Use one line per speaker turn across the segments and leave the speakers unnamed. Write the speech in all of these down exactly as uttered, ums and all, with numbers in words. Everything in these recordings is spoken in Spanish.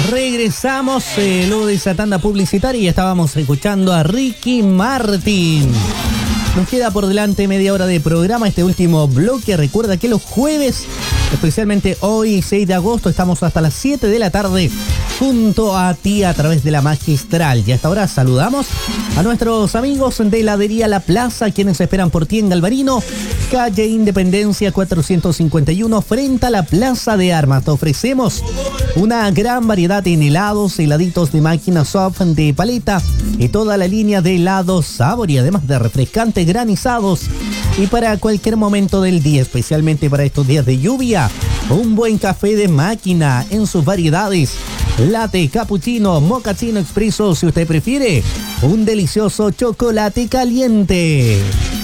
Regresamos eh, luego de esa tanda publicitaria y estábamos escuchando a Ricky Martin. Nos queda por delante media hora de programa, este último bloque. Recuerda que los jueves, especialmente hoy, seis de agosto, estamos hasta las siete de la tarde junto a ti a través de la Magistral. Y hasta ahora saludamos a nuestros amigos de Heladería La Plaza, quienes esperan por ti en Galvarino, calle Independencia cuatrocientos cincuenta y uno, frente a la Plaza de Armas. Te ofrecemos una gran variedad en helados, heladitos de máquina soft, de paleta y toda la línea de helados sabor, y además de refrescantes granizados. Y para cualquier momento del día, especialmente para estos días de lluvia, un buen café de máquina en sus variedades: latte, cappuccino, mochaccino expreso, si usted prefiere, un delicioso chocolate caliente.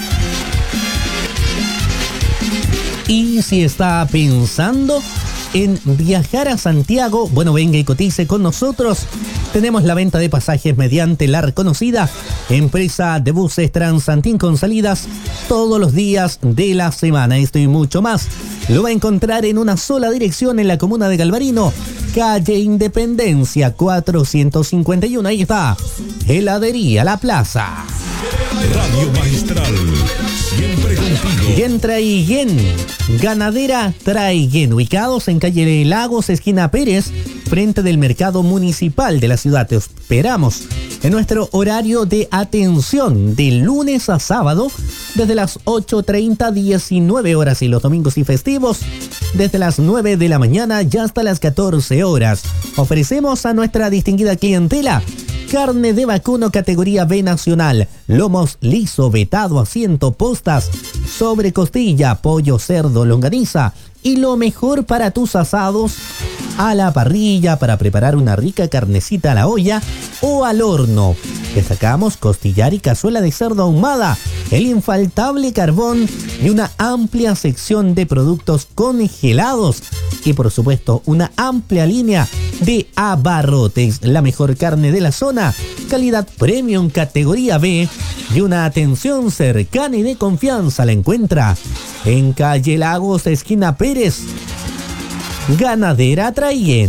Y si está pensando en viajar a Santiago, bueno, venga y cotice con nosotros. Tenemos la venta de pasajes mediante la reconocida empresa de buses Transantín, con salidas todos los días de la semana. Esto y mucho más lo va a encontrar en una sola dirección en la comuna de Galvarino, calle Independencia cuatrocientos cincuenta y uno. Ahí está, Heladería La Plaza.
Radio Magistral, siempre contigo.
Yen Traiguén, Ganadera Traiguén, ubicados en calle Lagos, esquina Pérez, frente del mercado municipal de la ciudad. Te esperamos en nuestro horario de atención de lunes a sábado, desde las ocho treinta, diecinueve horas, y los domingos y festivos desde las nueve de la mañana y hasta las catorce horas. Ofrecemos a nuestra distinguida clientela carne de vacuno categoría B nacional, lomos liso, vetado, asiento, postas, sobre costilla, pollo, cerdo, longaniza, y lo mejor para tus asados: a la parrilla, para preparar una rica carnecita a la olla o al horno. Destacamos costillar y cazuela de cerdo ahumada, el infaltable carbón y una amplia sección de productos congelados. Y por supuesto, una amplia línea de abarrotes, la mejor carne de la zona, calidad premium categoría B y una atención cercana y de confianza. La encuentra en calle Lagos, esquina Pérez. Ganadera Traiguén.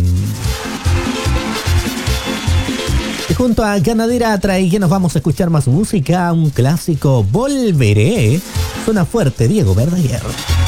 Y junto a Ganadera Traiguén nos vamos a escuchar más música, un clásico, Volveré. Suena fuerte, Diego Verdaguer.